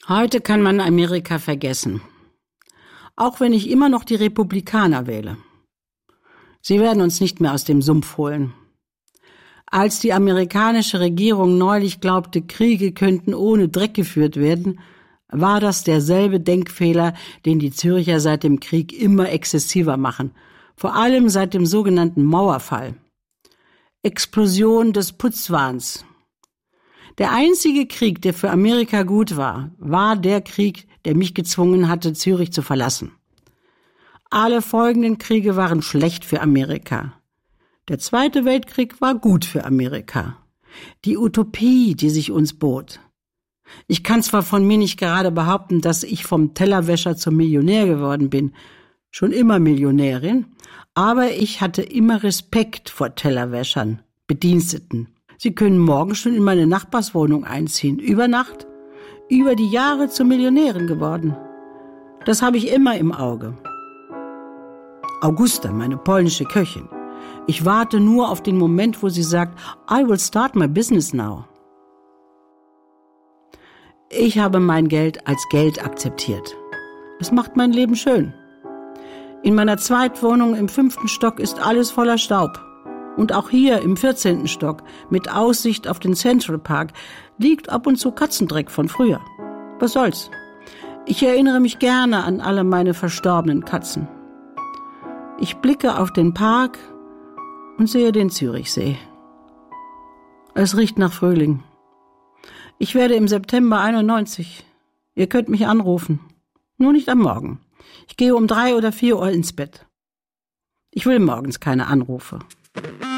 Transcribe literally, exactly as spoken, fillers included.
Heute kann man Amerika vergessen. Auch wenn ich immer noch die Republikaner wähle. Sie werden uns nicht mehr aus dem Sumpf holen. Als die amerikanische Regierung neulich glaubte, Kriege könnten ohne Dreck geführt werden, war das derselbe Denkfehler, den die Zürcher seit dem Krieg immer exzessiver machen. Vor allem seit dem sogenannten Mauerfall. Explosion des Putzwahns. Der einzige Krieg, der für Amerika gut war, war der Krieg, der mich gezwungen hatte, Zürich zu verlassen. Alle folgenden Kriege waren schlecht für Amerika. Der Zweite Weltkrieg war gut für Amerika. Die Utopie, die sich uns bot. Ich kann zwar von mir nicht gerade behaupten, dass ich vom Tellerwäscher zum Millionär geworden bin, schon immer Millionärin, aber ich hatte immer Respekt vor Tellerwäschern, Bediensteten. Sie können morgen schon in meine Nachbarswohnung einziehen. Über Nacht, über die Jahre zur Millionärin geworden. Das habe ich immer im Auge. Augusta, meine polnische Köchin. Ich warte nur auf den Moment, wo sie sagt, I will start my business now. Ich habe mein Geld als Geld akzeptiert. Es macht mein Leben schön. In meiner Zweitwohnung im fünften Stock ist alles voller Staub. Und auch hier im vierzehnten Stock, mit Aussicht auf den Central Park, liegt ab und zu Katzendreck von früher. Was soll's? Ich erinnere mich gerne an alle meine verstorbenen Katzen. Ich blicke auf den Park und sehe den Zürichsee. Es riecht nach Frühling. Ich werde im September einundneunzig. Ihr könnt mich anrufen. Nur nicht am Morgen. Ich gehe um drei oder vier Uhr ins Bett. Ich will morgens keine Anrufe.